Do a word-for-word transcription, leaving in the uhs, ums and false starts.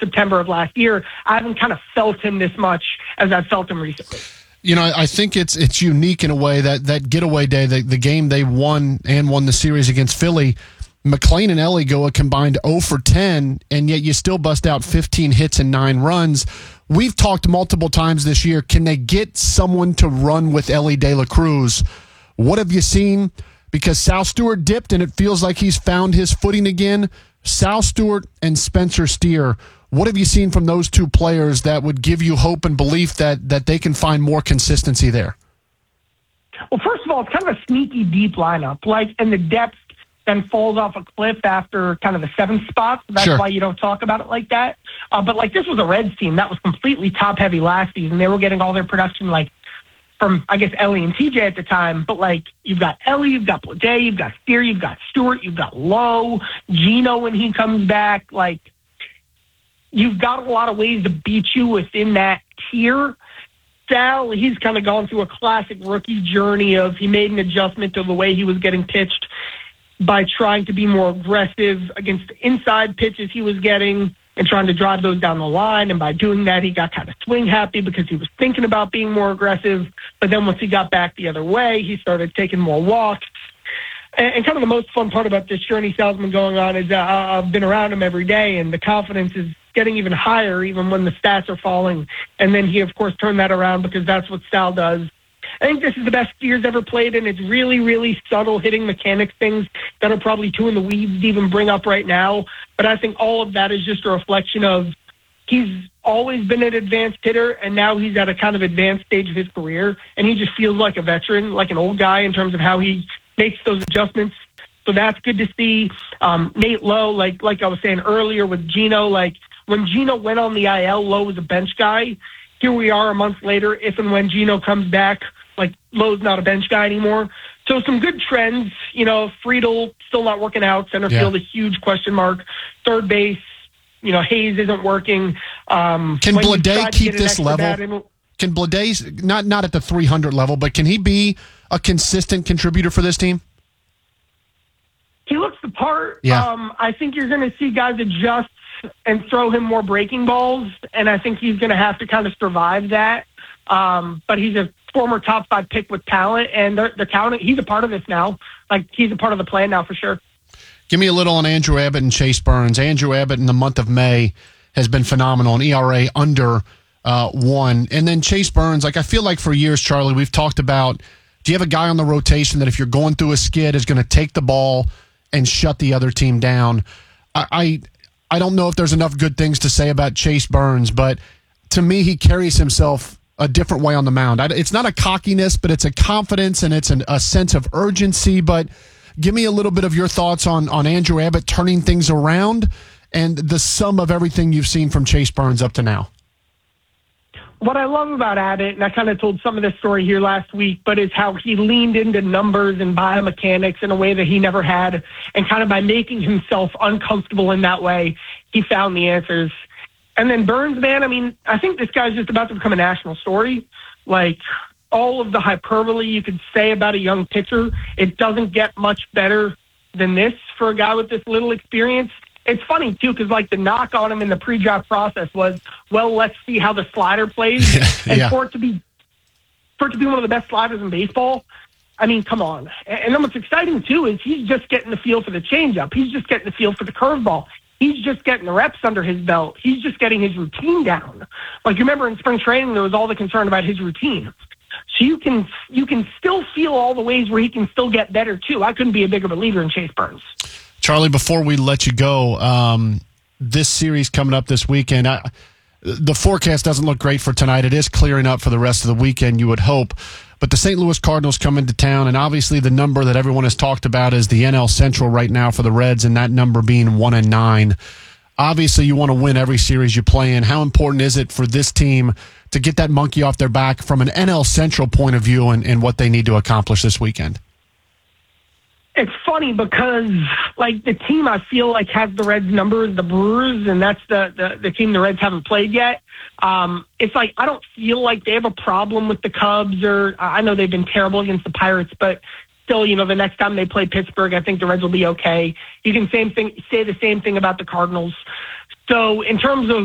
September of last year, I haven't kind of felt him this much as I've felt him recently. You know, I think it's it's unique in a way that that getaway day, the, the game they won and won the series against Philly, McLean and Elly go a combined oh for ten, and yet you still bust out fifteen hits and nine runs. We've talked multiple times this year, can they get someone to run with Elly De La Cruz? What have you seen? Because Sal Stewart dipped, and it feels like he's found his footing again. Sal Stewart and Spencer Steer, what have you seen from those two players that would give you hope and belief that that they can find more consistency there? Well, first of all, it's kind of a sneaky deep lineup. Like, and the depth then falls off a cliff after kind of the seventh spot. So that's Sure. why you don't talk about it like that. Uh, but, like, this was a Reds team that was completely top-heavy last season. They were getting all their production, like, from, I guess, Elly and T J at the time. But, like, you've got Elly, you've got Bleday, you've got Steer, you've got Stewart, you've got Lowe, Gino when he comes back. Like, you've got a lot of ways to beat you within that tier. Sal, he's kind of gone through a classic rookie journey of he made an adjustment to the way he was getting pitched by trying to be more aggressive against the inside pitches he was getting and trying to drive those down the line. And by doing that, he got kind of swing happy because he was thinking about being more aggressive. But then once he got back the other way, he started taking more walks. And, and kind of the most fun part about this journey Sal's been going on is uh, I've been around him every day, and the confidence is getting even higher even when the stats are falling. And then he, of course, turned that around because that's what Sal does. I think this is the best Steer's ever played, and it's really, really subtle hitting mechanics things that are probably too in the weeds to even bring up right now. But I think all of that is just a reflection of he's always been an advanced hitter, and now he's at a kind of advanced stage of his career, and he just feels like a veteran, like an old guy in terms of how he makes those adjustments. So that's good to see. Um, Nate Lowe, like like I was saying earlier with Gino, like when Gino went on the I L, Lowe was a bench guy. Here we are a month later, if and when Gino comes back, like Lowe's not a bench guy anymore. So some good trends. You know, Friedel still not working out. Center Yeah. field, a huge question mark. Third base, you know, Hayes isn't working. Um, Can when you Bleday try to keep get an this extra level? bat in- Can Bleday, not not at the three hundred level, but can he be a consistent contributor for this team? He looks the part. Yeah. Um, I think you're going to see guys adjust and throw him more breaking balls, and I think he's going to have to kind of survive that. Um, but he's a former top five pick with talent, and they're, they're counting. He's a part of this now. Like, he's a part of the plan now for sure. Give me a little on Andrew Abbott and Chase Burns. Andrew Abbott in the month of May has been phenomenal, an E R A under uh, one. And then Chase Burns, like I feel like for years, Charlie, we've talked about, do you have a guy on the rotation that if you're going through a skid is going to take the ball and shut the other team down? I, I I don't know if there's enough good things to say about Chase Burns, but to me, he carries himself a different way on the mound. I, it's not a cockiness, but it's a confidence and it's an, a sense of urgency. But give me a little bit of your thoughts on, on Andrew Abbott turning things around and the sum of everything you've seen from Chase Burns up to now. What I love about Abbott, and I kind of told some of this story here last week, but is how he leaned into numbers and biomechanics in a way that he never had. And kind of by making himself uncomfortable in that way, he found the answers. And then Burns, man, I mean, I think this guy's just about to become a national story. Like, all of the hyperbole you could say about a young pitcher, it doesn't get much better than this for a guy with this little experience. It's funny, too, because, like, the knock on him in the pre-draft process was, well, let's see how the slider plays. And Yeah. for it to be for it to be one of the best sliders in baseball, I mean, come on. And then what's exciting, too, is he's just getting the feel for the changeup. He's just getting the feel for the curveball. He's just getting the reps under his belt. He's just getting his routine down. Like, you remember in spring training, there was all the concern about his routine. So you can you can still feel all the ways where he can still get better, too. I couldn't be a bigger believer in Chase Burns. Charlie, before we let you go, um, this series coming up this weekend, I, the forecast doesn't look great for tonight. It is clearing up for the rest of the weekend, you would hope. But the Saint Louis Cardinals come into town, and obviously the number that everyone has talked about is the N L Central right now for the Reds, and that number being one and nine. Obviously, you want to win every series you play in. How important is it for this team to get that monkey off their back from an N L Central point of view and, and what they need to accomplish this weekend? It's funny because, like, the team I feel like has the Reds number is the Brewers, and that's the, the, the team the Reds haven't played yet. Um, it's like I don't feel like they have a problem with the Cubs, or I know they've been terrible against the Pirates, but still, you know, the next time they play Pittsburgh, I think the Reds will be okay. You can same thing say the same thing about the Cardinals. So in terms of